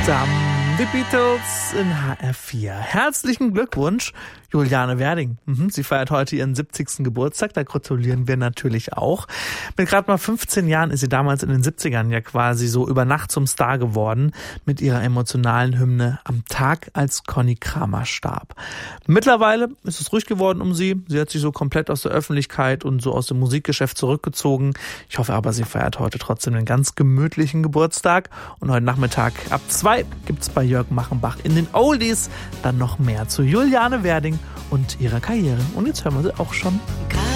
Die Beatles in HR4. Herzlichen Glückwunsch, Juliane Werding. Sie feiert heute ihren 70. Geburtstag, da gratulieren wir natürlich auch. Mit gerade mal 15 Jahren ist sie damals in den 70ern ja quasi so über Nacht zum Star geworden mit ihrer emotionalen Hymne Am Tag, als Conny Kramer starb. Mittlerweile ist es ruhig geworden um sie. Sie hat sich so komplett aus der Öffentlichkeit und so aus dem Musikgeschäft zurückgezogen. Ich hoffe aber, sie feiert heute trotzdem einen ganz gemütlichen Geburtstag. Und heute Nachmittag ab 2 gibt's bei Jörg Machenbach in den Oldies dann noch mehr zu Juliane Werding und ihrer Karriere. Und jetzt hören wir sie auch schon.